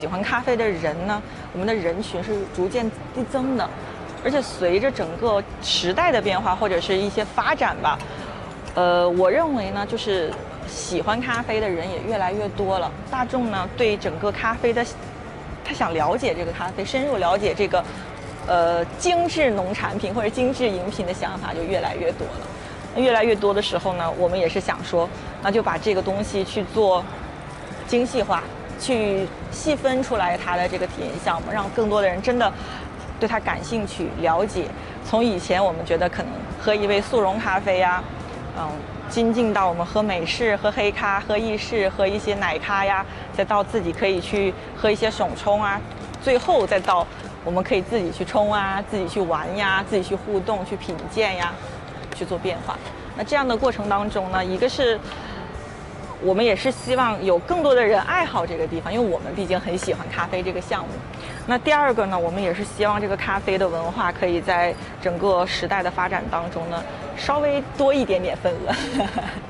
喜欢咖啡的人呢，我们的人群是逐渐递增的，而且随着整个时代的变化或者是一些发展吧，我认为呢，就是喜欢咖啡的人也越来越多了。大众呢对整个咖啡的，他想了解这个咖啡，深入了解这个精致农产品或者精致饮品的想法就越来越多了。越来越多的时候呢，我们也是想说，那就把这个东西去做精细化。去细分出来它的这个体验项目，让更多的人真的对它感兴趣、了解。从以前我们觉得可能喝一杯速溶咖啡呀，精进到我们喝美式、喝黑咖、喝意式、喝一些奶咖呀，再到自己可以去喝一些手冲啊，最后再到我们可以自己去冲啊、自己去玩呀、自己去互动、去品鉴呀，去做变化。那这样的过程当中呢，一个是我们也是希望有更多的人爱好这个地方，因为我们毕竟很喜欢咖啡这个项目。那第二个呢，我们也是希望这个咖啡的文化可以在整个时代的发展当中呢，稍微多一点点份额。